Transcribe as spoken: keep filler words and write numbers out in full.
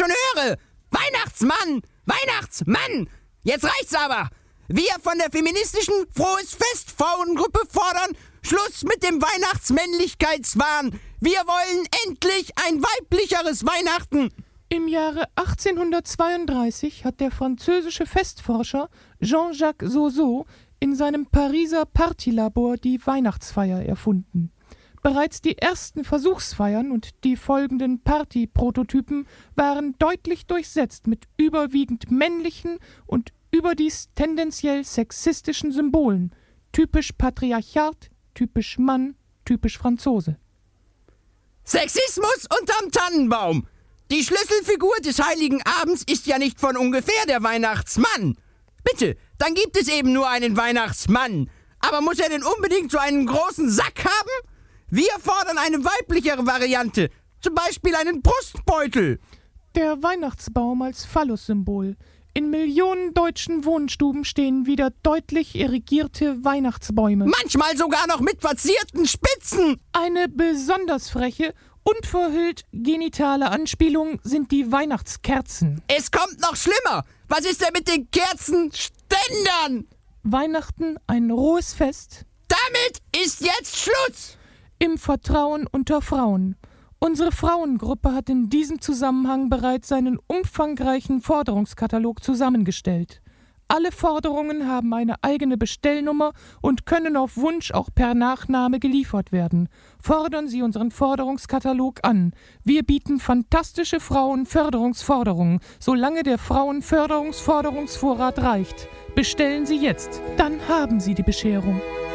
schon höre. Weihnachtsmann, Weihnachtsmann. Jetzt reicht's aber. Wir von der feministischen Frohes Fest Frauengruppe fordern Schluss mit dem Weihnachtsmännlichkeitswahn. Wir wollen endlich ein weiblicheres Weihnachten. Im Jahre achtzehnhundertzweiunddreißig hat der französische Festforscher Jean-Jacques Zozo in seinem Pariser Partylabor die Weihnachtsfeier erfunden. Bereits die ersten Versuchsfeiern und die folgenden Party-Prototypen waren deutlich durchsetzt mit überwiegend männlichen und überdies tendenziell sexistischen Symbolen. Typisch Patriarchat, typisch Mann, typisch Franzose. Sexismus unterm Tannenbaum. Die Schlüsselfigur des Heiligen Abends ist ja nicht von ungefähr der Weihnachtsmann. Bitte, dann gibt es eben nur einen Weihnachtsmann. Aber muss er denn unbedingt so einen großen Sack haben? Wir fordern eine weiblichere Variante. Zum Beispiel einen Brustbeutel. Der Weihnachtsbaum als Phallus-Symbol. In Millionen deutschen Wohnstuben stehen wieder deutlich irrigierte Weihnachtsbäume. Manchmal sogar noch mit verzierten Spitzen. Eine besonders freche, unverhüllt genitale Anspielung sind die Weihnachtskerzen. Es kommt noch schlimmer. Was ist denn mit den Kerzenständern? Weihnachten ein rohes Fest. Damit ist jetzt Schluss. Im Vertrauen unter Frauen. Unsere Frauengruppe hat in diesem Zusammenhang bereits einen umfangreichen Forderungskatalog zusammengestellt. Alle Forderungen haben eine eigene Bestellnummer und können auf Wunsch auch per Nachname geliefert werden. Fordern Sie unseren Forderungskatalog an. Wir bieten fantastische Frauenförderungsforderungen, solange der Frauenförderungsforderungsvorrat reicht. Bestellen Sie jetzt, dann haben Sie die Bescherung.